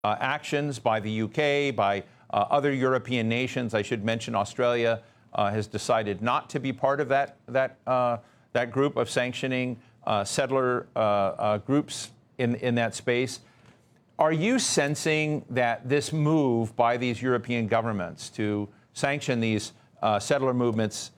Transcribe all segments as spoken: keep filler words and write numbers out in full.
uh, actions by the U K, by uh, other European nations. I should mention Australia uh, has decided not to be part of that that uh, that group of sanctioning uh, settler uh, uh, groups in in that space. Are you sensing that this move by these European governments to sanction these uh, settler movements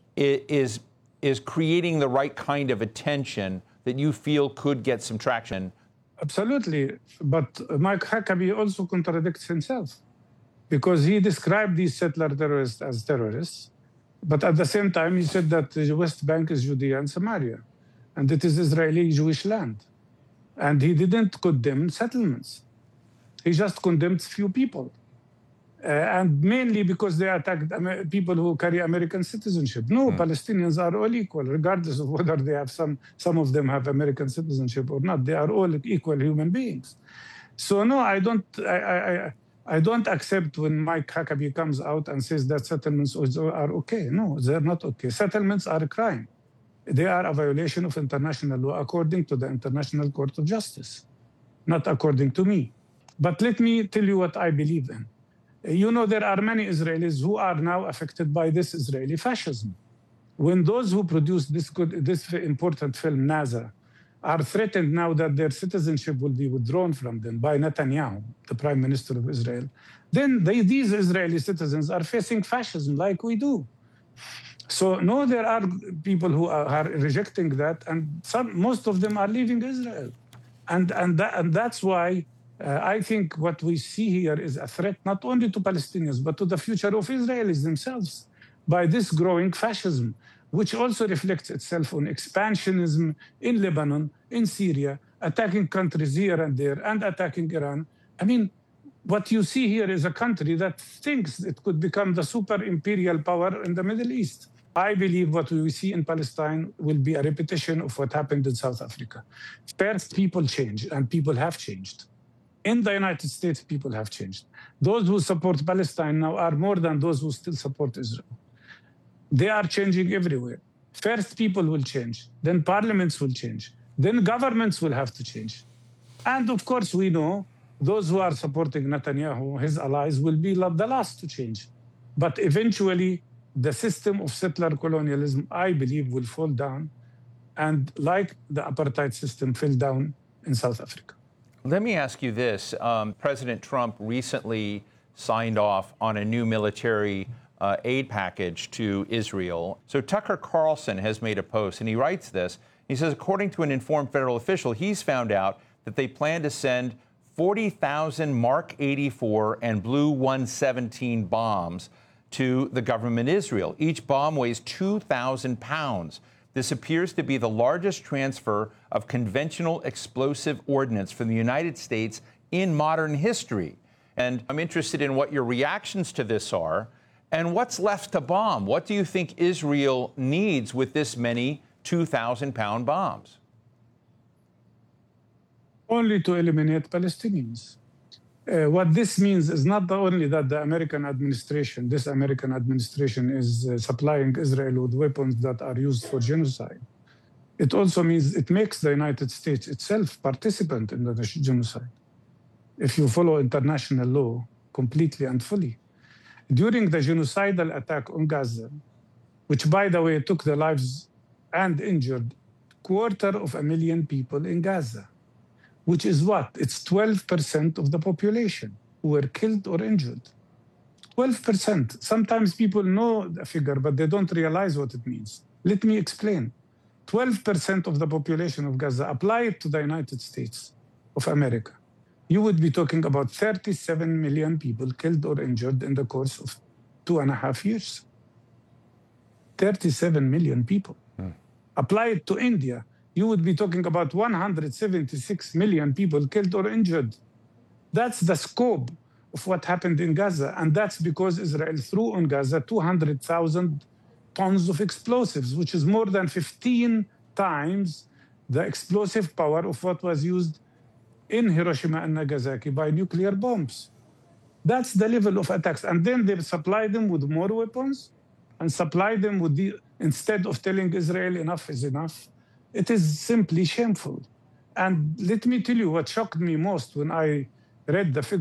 is is creating the right kind of attention that you feel could get some traction? Absolutely. But Mike Huckabee also contradicts himself, because he described these settler terrorists as terrorists, but at the same time he said that the West Bank is Judea and Samaria, and it is Israeli Jewish land. And he didn't condemn settlements. He just condemned few people. Uh, and mainly because they attacked Amer- people who carry American citizenship. No, mm. Palestinians are all equal, regardless of whether they have some, some of them have American citizenship or not. They are all equal human beings. So no, I don't, I, I, I don't accept when Mike Huckabee comes out and says that settlements are okay. No, they're not okay. Settlements are a crime. They are a violation of international law according to the International Court of Justice, not according to me. But let me tell you what I believe in. You know, there are many Israelis who are now affected by this Israeli fascism. When those who produced this good, this important film, NASA, are threatened now that their citizenship will be withdrawn from them by Netanyahu, the Prime Minister of Israel, then they, these Israeli citizens are facing fascism like we do. So, no, there are people who are, are rejecting that, and some, most of them are leaving Israel. And, and, that, and that's why uh, I think what we see here is a threat not only to Palestinians, but to the future of Israelis themselves by this growing fascism, which also reflects itself on expansionism in Lebanon, in Syria, attacking countries here and there, and attacking Iran. I mean, what you see here is a country that thinks it could become the super imperial power in the Middle East. I believe what we see in Palestine will be a repetition of what happened in South Africa. First, people change, and people have changed. In the United States, people have changed. Those who support Palestine now are more than those who still support Israel. They are changing everywhere. First, people will change. Then parliaments will change. Then governments will have to change. And of course, we know those who are supporting Netanyahu, his allies, will be the last to change. But eventually, the system of settler colonialism, I believe, will fall down, and like the apartheid system fell down in South Africa. Let me ask you this. Um, President Trump recently signed off on a new military uh, aid package to Israel. So Tucker Carlson has made a post, and he writes this. He says, according to an informed federal official, he's found out that they plan to send forty thousand Mark eighty-four and Blue one seventeen bombs to the government Israel. Each bomb weighs two thousand pounds. This appears to be the largest transfer of conventional explosive ordnance from the United States in modern history. And I'm interested in what your reactions to this are and what's left to bomb. What do you think Israel needs with this many two thousand pound bombs? Only to eliminate Palestinians. Uh, what this means is not only that the American administration, this American administration is uh, supplying Israel with weapons that are used for genocide. It also means it makes the United States itself participant in the genocide, if you follow international law completely and fully. During the genocidal attack on Gaza, which, by the way, took the lives and injured quarter of a million people in Gaza, which is what? It's twelve percent of the population who were killed or injured. twelve percent. Sometimes people know the figure, but they don't realize what it means. Let me explain. twelve percent of the population of Gaza, apply it to the United States of America. You would be talking about thirty-seven million people killed or injured in the course of two and a half years. thirty-seven million people. Hmm. Apply it to India. You would be talking about one hundred seventy-six million people killed or injured. That's the scope of what happened in Gaza. And that's because Israel threw on Gaza two hundred thousand tons of explosives, which is more than fifteen times the explosive power of what was used in Hiroshima and Nagasaki by nuclear bombs. That's the level of attacks. And then they supply them with more weapons and supply them with the, instead of telling Israel enough is enough. It is simply shameful. And let me tell you what shocked me most when I read the figure.